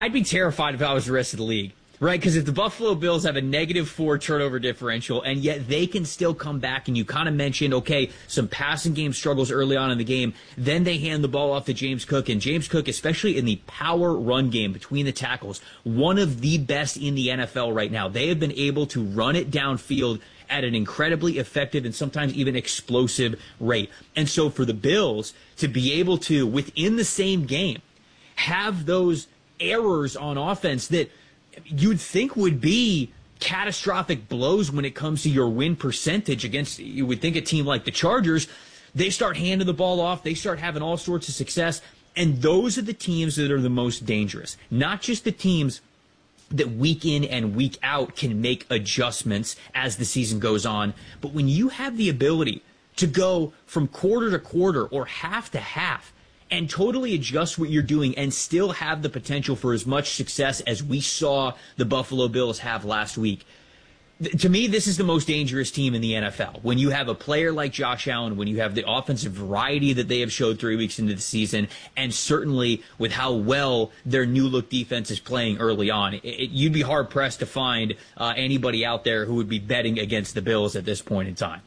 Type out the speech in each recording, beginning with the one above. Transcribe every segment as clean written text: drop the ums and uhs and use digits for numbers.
I'd be terrified if I was the rest of the league, right? Because if the Buffalo Bills have a -4 turnover differential, and yet they can still come back, and you kind of mentioned, okay, some passing game struggles early on in the game, then they hand the ball off to James Cook, and James Cook, especially in the power run game between the tackles, one of the best in the NFL right now. They have been able to run it downfield at an incredibly effective and sometimes even explosive rate. And so for the Bills to be able to, within the same game, have those errors on offense that you'd think would be catastrophic blows when it comes to your win percentage against, you would think, a team like the Chargers, they start handing the ball off, they start having all sorts of success, and those are the teams that are the most dangerous. Not just the teams that week in and week out can make adjustments as the season goes on, but when you have the ability to go from quarter to quarter or half to half and totally adjust what you're doing and still have the potential for as much success as we saw the Buffalo Bills have last week. To me, this is the most dangerous team in the NFL. When you have a player like Josh Allen, when you have the offensive variety that they have showed 3 weeks into the season, and certainly with how well their new-look defense is playing early on, you'd be hard-pressed to find anybody out there who would be betting against the Bills at this point in time.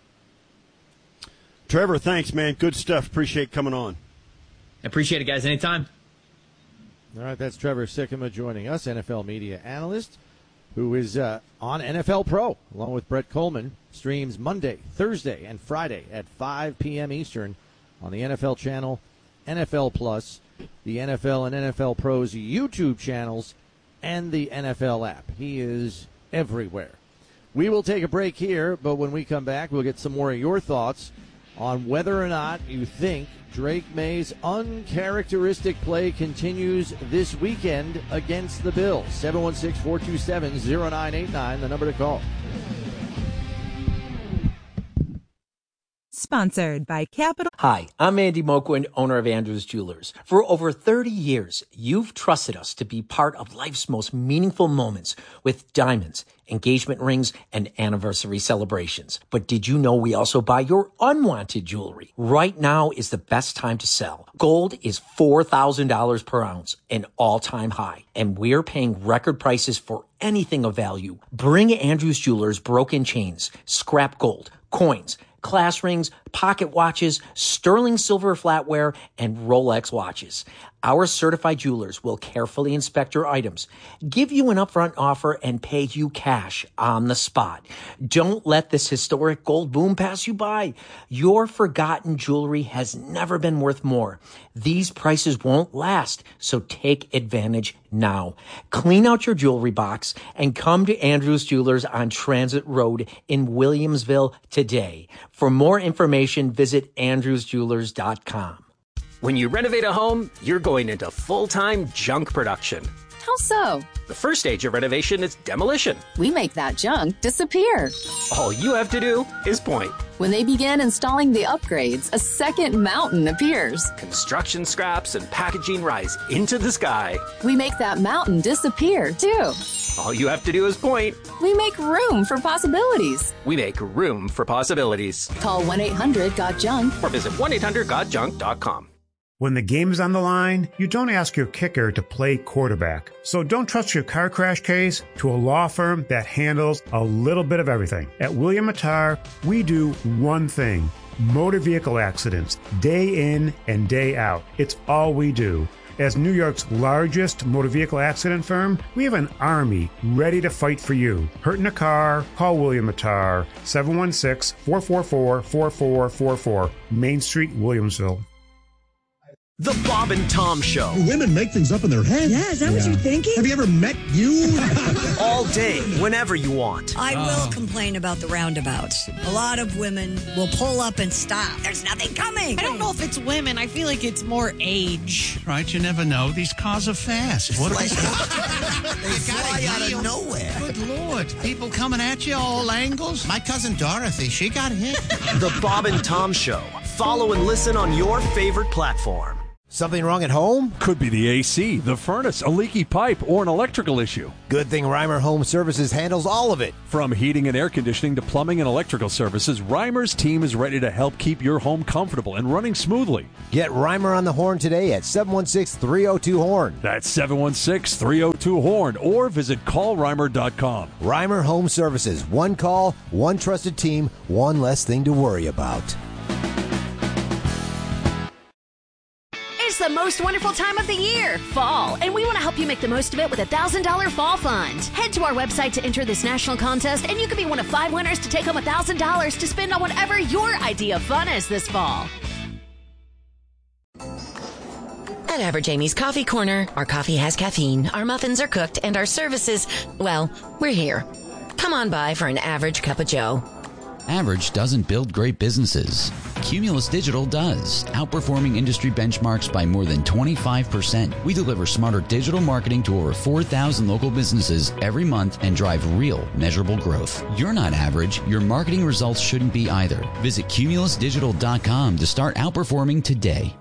Trevor, thanks, man. Good stuff. Appreciate coming on. Appreciate it, guys. Anytime. All right, that's Trevor Sikkema joining us, NFL media analyst, who is on NFL Pro, along with Brett Coleman. Streams Monday, Thursday, and Friday at 5 p.m. Eastern on the NFL channel, NFL Plus, the NFL and NFL Pro's YouTube channels, and the NFL app. He is everywhere. We will take a break here, but when we come back, we'll get some more of your thoughts on whether or not you think Drake May's uncharacteristic play continues this weekend against the Bills. 716-427-0989, the number to call. Sponsored by Capital. Hi, I'm Andy Moquin, owner of Andrews Jewelers. For over 30 years, you've trusted us to be part of life's most meaningful moments with diamonds, engagement rings, and anniversary celebrations. But did you know we also buy your unwanted jewelry? Right now is the best time to sell. Gold is $4,000 per ounce, an all-time high, and we're paying record prices for anything of value. Bring Andrews Jewelers broken chains, scrap gold, coins, class rings, pocket watches, sterling silver flatware, and Rolex watches. Our certified jewelers will carefully inspect your items, give you an upfront offer, and pay you cash on the spot. Don't let this historic gold boom pass you by. Your forgotten jewelry has never been worth more. These prices won't last, so take advantage now. Clean out your jewelry box and come to Andrews Jewelers on Transit Road in Williamsville today. For more information, visit andrewsjewelers.com. When you renovate a home, you're going into full-time junk production. How so? The first stage of renovation is demolition. We make that junk disappear. All you have to do is point. When they begin installing the upgrades, a second mountain appears. Construction scraps and packaging rise into the sky. We make that mountain disappear, too. All you have to do is point. We make room for possibilities. We make room for possibilities. Call 1-800-GOT-JUNK or visit 1-800-GOT-JUNK.com. When the game's on the line, you don't ask your kicker to play quarterback. So don't trust your car crash case to a law firm that handles a little bit of everything. At William Mattar, we do one thing: motor vehicle accidents, day in and day out. It's all we do. As New York's largest motor vehicle accident firm, we have an army ready to fight for you. Hurt in a car? Call William Mattar, 716-444-4444, Main Street, Williamsville. The Bob and Tom Show. Women make things up in their heads. Yeah, is that what you're thinking? Have you ever met you? All day, whenever you want. I will complain about the roundabouts. A lot of women will pull up and stop. There's nothing coming. I don't know if it's women. I feel like it's more age. Right, you never know. These cars are fast. What they fly out of nowhere. Good Lord. People coming at you all angles. My cousin Dorothy, she got hit. The Bob and Tom Show. Follow and listen on your favorite platform. Something wrong at home? Could be the AC, the furnace, a leaky pipe, or an electrical issue. Good thing Reimer Home Services handles all of it. From heating and air conditioning to plumbing and electrical services, Reimer's team is ready to help keep your home comfortable and running smoothly. Get Reimer on the horn today at 716-302-HORN. That's 716-302-HORN, or visit callreimer.com. Reimer Home Services. One call, one trusted team, one less thing to worry about. It's the most wonderful time of the year, fall, and we want to help you make the most of it with a $1,000 fall fund. Head to our website to enter this national contest, and you could be one of 5 winners to take home $1,000 to spend on whatever your idea of fun is this fall. At Average Amy's Coffee Corner, our coffee has caffeine, our muffins are cooked, and our services, well, we're here. Come on by for an average cup of joe. Average doesn't build great businesses. Cumulus Digital does, outperforming industry benchmarks by more than 25%. We deliver smarter digital marketing to over 4,000 local businesses every month and drive real, measurable growth. You're not average. Your marketing results shouldn't be either. Visit cumulusdigital.com to start outperforming today.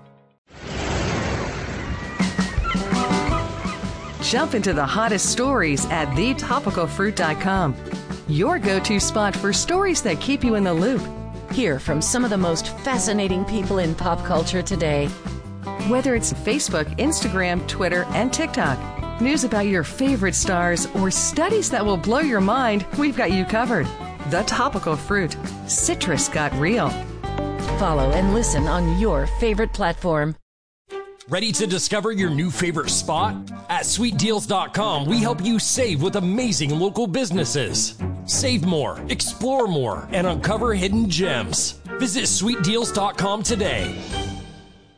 Jump into the hottest stories at thetopicalfruit.com. Your go-to spot for stories that keep you in the loop. Hear from some of the most fascinating people in pop culture today. Whether it's Facebook, Instagram, Twitter, and TikTok, news about your favorite stars, or studies that will blow your mind, we've got you covered. The Topical Fruit. Citrus got real. Follow and listen on your favorite platform. Ready to discover your new favorite spot? At SweetDeals.com, we help you save with amazing local businesses. Save more, explore more, and uncover hidden gems. Visit SweetDeals.com today.